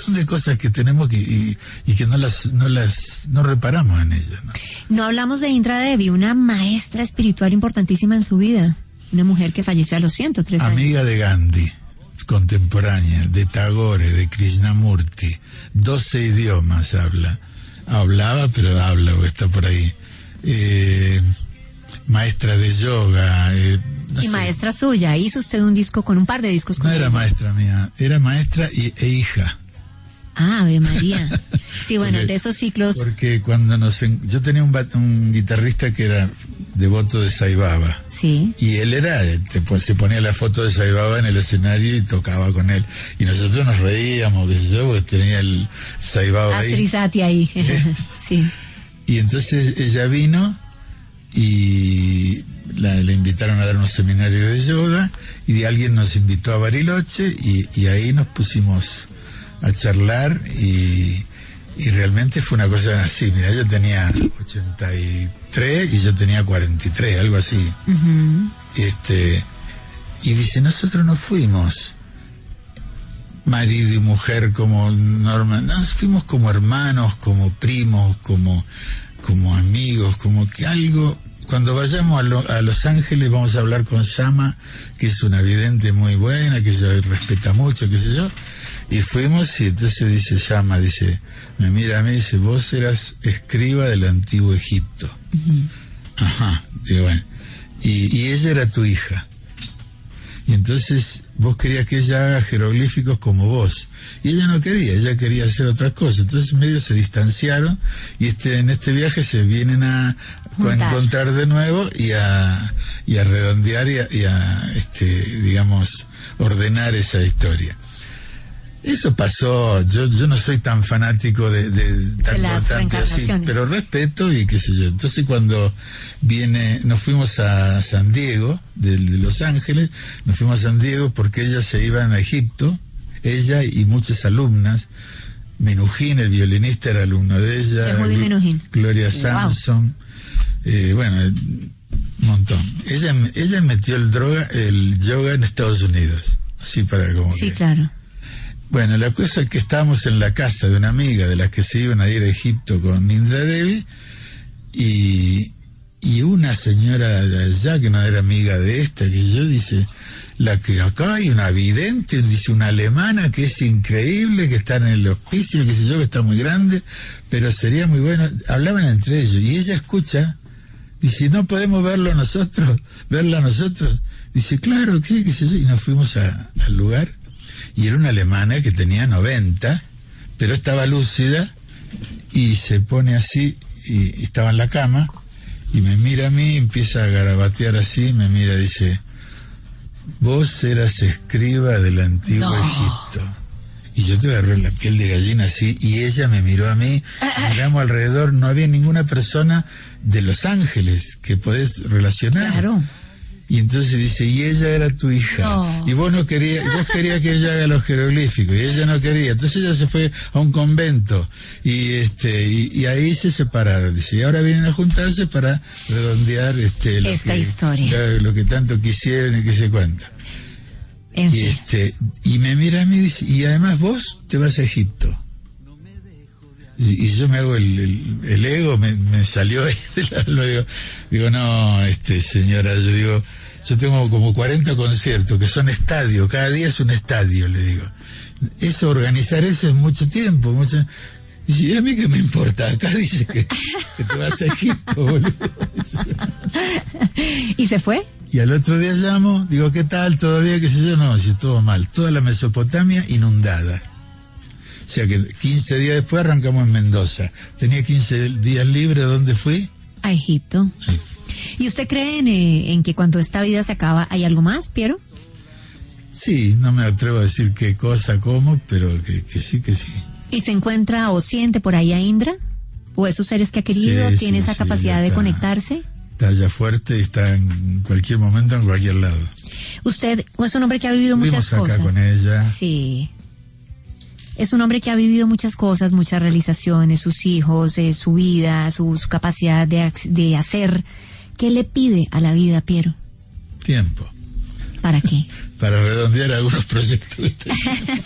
montón de cosas que tenemos y que no reparamos en ellas, ¿no? No hablamos de Indra Devi, una maestra espiritual importantísima en su vida. Una mujer que falleció a los 103 años. Amiga de Gandhi, contemporánea, de Tagore, de Krishnamurti. 12 idiomas hablaba, pero habla o está por ahí. Maestra de yoga. No y sé. Maestra suya. Hizo usted un par de discos con No ella. era maestra mía, era maestra e hija. Ah, Ave María. Sí, bueno, de esos ciclos. Porque cuando yo tenía un guitarrista que era devoto de Sai Baba. Sí. Y él se ponía la foto de Sai Baba en el escenario y tocaba con él. Y nosotros nos reíamos, qué sé yo, porque tenía el Sai Baba ahí. Astrizati ahí. Sí. Y entonces ella vino y le invitaron a dar un seminario de yoga y alguien nos invitó a Bariloche y ahí nos pusimos a charlar y realmente fue una cosa así. Mira, ella tenía 83 y yo tenía 43, algo así. Uh-huh. Y dice, nosotros no fuimos marido y mujer como normal, nos fuimos como hermanos, como primos, como amigos, como que algo. Cuando vayamos a Los Ángeles vamos a hablar con Shama, que es una vidente muy buena, que ella respeta mucho, qué sé yo. Y fuimos y entonces dice Shama, me mira a mí y dice, vos eras escriba del antiguo Egipto. Uh-huh. Ajá, digo, bueno. Y ella era tu hija. Y entonces vos querías que ella haga jeroglíficos como vos. Y ella no quería, ella quería hacer otras cosas. Entonces medio se distanciaron y en este viaje se vienen a encontrar de nuevo y a redondear y a digamos, ordenar esa historia. Eso pasó, yo no soy tan fanático de tan importante así, pero respeto y qué sé yo. Entonces cuando nos fuimos a San Diego, de Los Ángeles, nos fuimos a San Diego porque ellas se iban a Egipto, ella y muchas alumnas. Menuhin, el violinista, era alumno de ella. Gloria Samson. Bueno, un montón. Ella metió el yoga en Estados Unidos, así para como sí, claro. Bueno, la cosa es que estábamos en la casa de una amiga de las que se iban a ir a Egipto con Indra Devi y una señora de allá que no era amiga de esta, que yo dice, la que acá hay una vidente, dice una alemana que es increíble, que está en el hospicio, que sé yo, que está muy grande, pero sería muy bueno. Hablaban entre ellos y ella escucha, dice, ¿no podemos verla nosotros? Dice, claro, ¿qué sé yo? Y nos fuimos al lugar. Y era una alemana que tenía 90, pero estaba lúcida y se pone así y estaba en la cama y me mira a mí, empieza a garabatear así, me mira y dice, vos eras escriba del antiguo Egipto. Y yo te agarré la piel de gallina así y ella me miró a mí, miramos alrededor, no había ninguna persona de Los Ángeles que podés relacionar. Claro. Y entonces dice, y ella era tu hija. No. Y vos querías que ella haga los jeroglíficos, y ella no quería. Entonces ella se fue a un convento, y ahí se separaron. Dice, y ahora vienen a juntarse para redondear esta historia. Lo que tanto quisieron y que se cuenta. Y me mira a mí y dice, y además vos te vas a Egipto. Y yo me hago el ego, me salió ahí, digo, no, señora, yo tengo como 40 conciertos que son estadios, cada día es un estadio, le digo. Organizar eso es mucho tiempo, Y a mí qué me importa, acá dice que te vas a Egipto, boludo. ¿Y se fue? Y al otro día llamo, digo, ¿qué tal? ¿Todavía? ¿Qué sé yo? No, si todo mal. Toda la Mesopotamia inundada. O sea que 15 días después arrancamos en Mendoza. Tenía 15 días libres, ¿dónde fui? A Egipto. Sí. ¿Y usted cree en que cuando esta vida se acaba hay algo más, Piero? Sí, no me atrevo a decir qué cosa, cómo, pero que sí, que sí. ¿Y se encuentra o siente por ahí a Indra? ¿O esos seres que ha querido? ¿Tiene esa capacidad de conectarse? Está ya fuerte y está en cualquier momento, en cualquier lado. Usted es un hombre que ha vivido muchas cosas. Acá con ella. Sí. Es un hombre que ha vivido muchas cosas, muchas realizaciones, sus hijos, su vida, su capacidad de hacer. ¿Qué le pide a la vida, Piero? Tiempo. ¿Para qué? Para redondear algunos proyectos.